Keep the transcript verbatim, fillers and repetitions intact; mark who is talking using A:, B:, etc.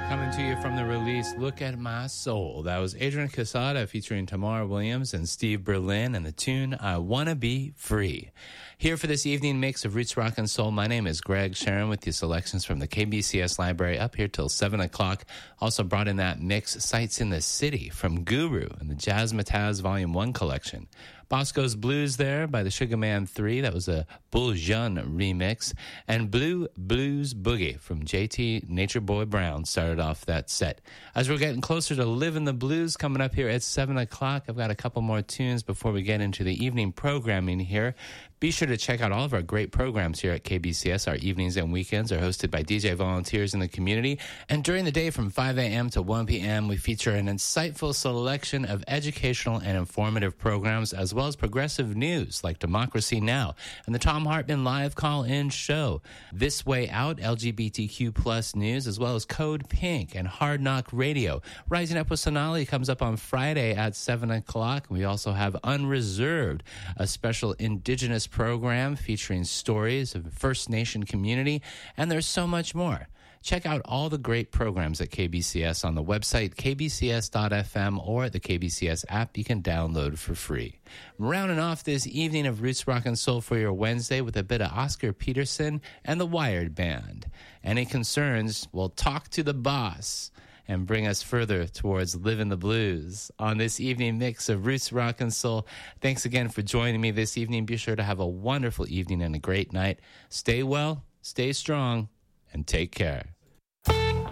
A: Coming to you from the release, Look at My Soul. That was Adrian Quesada featuring Tamara Williams and Steve Berlin and the tune, I Wanna Be Free. Here for this evening mix of Roots Rock and Soul, my name is Greg Sharon with the selections from the K B C S library up here till seven o'clock. Also brought in that mix, Sights in the City from Guru and the Jazzmatazz Volume one collection. Bosco's Blues there by the Sugarman three. That was a Bull Jean remix. And Blue Blues Boogie from J T Nature Boy Brown started off that set. As we're getting closer to Livin' the Blues coming up here at seven o'clock, I've got a couple more tunes before we get into the evening programming here. Be sure to check out all of our great programs here at K B C S. Our evenings and weekends are hosted by D J volunteers in the community. And during the day from five a.m. to one p.m., we feature an insightful selection of educational and informative programs, as well as progressive news like Democracy Now! And the Tom Hartman Live Call-In Show. This Way Out, L G B T Q plus news, as well as Code Pink and Hard Knock Radio. Rising Up with Sonali comes up on Friday at seven o'clock. We also have Unreserved, a special Indigenous program featuring stories of the First Nation community, and there's so much more. Check out all the great programs at K B C S on the website k b c s dot f m or at the K B C S app you can download for free. I'm rounding off this evening of Roots Rock and Soul for your Wednesday with a bit of Oscar Peterson and the Wired Band. Any concerns, well, talk to the boss and bring us further towards Livin' the Blues on this evening mix of Roots Rock and Soul. Thanks again for joining me this evening. Be sure to have a wonderful evening and a great night. Stay well, stay strong, and take care.